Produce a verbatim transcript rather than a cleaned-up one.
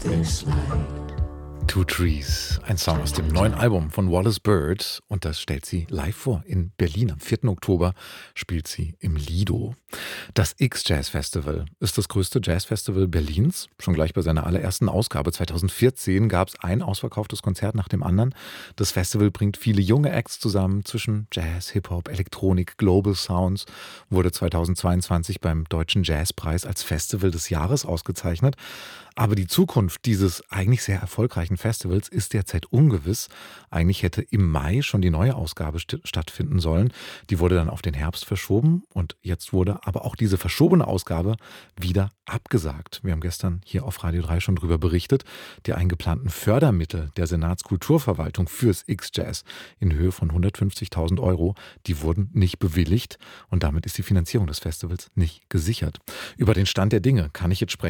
Two Trees, ein Song aus dem neuen Album von Wallace Bird, und das stellt sie live vor. In Berlin am vierten Oktober spielt sie im Lido. Das X-Jazz Festival ist das größte Jazzfestival Berlins. Schon gleich bei seiner allerersten Ausgabe zweitausendvierzehn gab es ein ausverkauftes Konzert nach dem anderen. Das Festival bringt viele junge Acts zusammen zwischen Jazz, Hip-Hop, Elektronik, Global Sounds, wurde zweitausendzweiundzwanzig beim Deutschen Jazzpreis als Festival des Jahres ausgezeichnet. Aber die Zukunft dieses eigentlich sehr erfolgreichen Festivals ist derzeit ungewiss. Eigentlich hätte im Mai schon die neue Ausgabe st- stattfinden sollen. Die wurde dann auf den Herbst verschoben, und jetzt wurde aber auch diese verschobene Ausgabe wieder abgesagt. Wir haben gestern hier auf Radio drei schon darüber berichtet. Die eingeplanten Fördermittel der Senatskulturverwaltung fürs X-Jazz in Höhe von hundertfünfzigtausend Euro, die wurden nicht bewilligt, und damit ist die Finanzierung des Festivals nicht gesichert. Über den Stand der Dinge kann ich jetzt sprechen